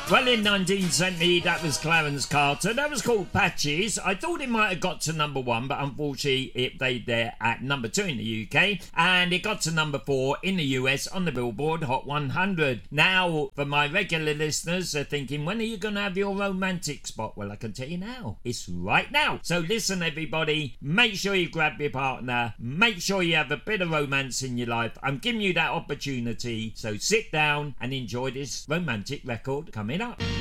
Well, in 1970, that was Clarence Carter. That was called Patches. I thought it might have got to number 1, but unfortunately it played there at number 2 in the UK, and it got to number 4 in the US on the Billboard Hot 100. Now, for my regular listeners, they're thinking, when are you going to have your romantic spot? Well, I can tell you now. It's right now. So listen, everybody. Make sure you grab your partner. Make sure you have a bit of romance in your life. I'm giving you that opportunity. So sit down and enjoy this romantic record coming up.